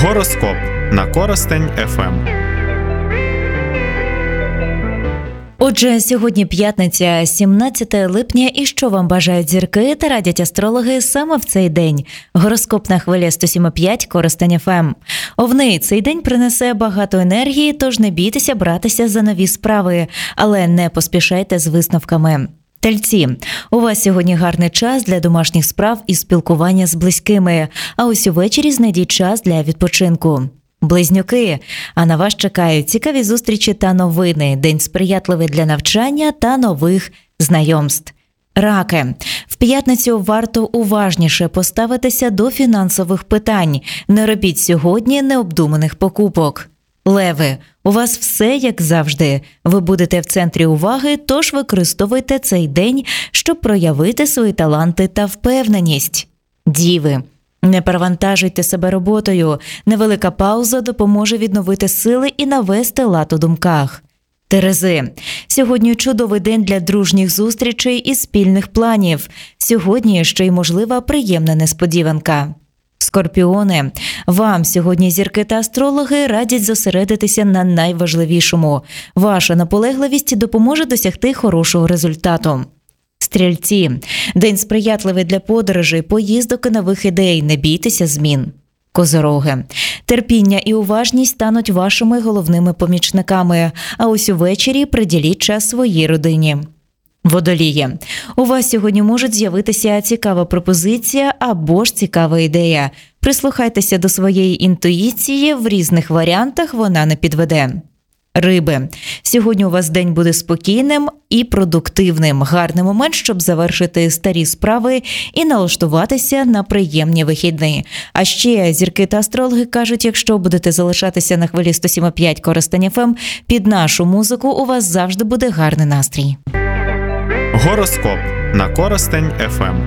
Гороскоп на Коростень ФМ. Отже, сьогодні п'ятниця, 17 липня, і що вам бажають зірки та радять астрологи саме в цей день. Гороскоп на хвилі 107,5 Коростень ФМ. Овни, цей день принесе багато енергії, тож не бійтеся братися за нові справи, але не поспішайте з висновками. Тельці, у вас сьогодні гарний час для домашніх справ і спілкування з близькими, а ось увечері знайдіть час для відпочинку. Близнюки, а на вас чекають цікаві зустрічі та новини, день сприятливий для навчання та нових знайомств. Раки, в п'ятницю варто уважніше поставитися до фінансових питань, не робіть сьогодні необдуманих покупок. Леви, у вас все як завжди. Ви будете в центрі уваги, тож використовуйте цей день, щоб проявити свої таланти та впевненість. Діви, не перевантажуйте себе роботою. Невелика пауза допоможе відновити сили і навести лад у думках. Терези, сьогодні чудовий день для дружніх зустрічей і спільних планів. Сьогодні ще й можлива приємна несподіванка. Скорпіони, вам сьогодні зірки та астрологи радять зосередитися на найважливішому. Ваша наполегливість допоможе досягти хорошого результату. Стрільці, день сприятливий для подорожей, поїздок і нових ідей, не бійтеся змін. Козороги, терпіння і уважність стануть вашими головними помічниками, а ось увечері приділіть час своїй родині. Водолії, у вас сьогодні можуть з'явитися цікава пропозиція або ж цікава ідея. Прислухайтеся до своєї інтуїції, в різних варіантах вона не підведе. Риби, сьогодні у вас день буде спокійним і продуктивним. Гарний момент, щоб завершити старі справи і налаштуватися на приємні вихідні. А ще зірки та астрологи кажуть, якщо будете залишатися на хвилі 107,5 Коростень ФМ, під нашу музику у вас завжди буде гарний настрій. Гороскоп на Коростень ФМ.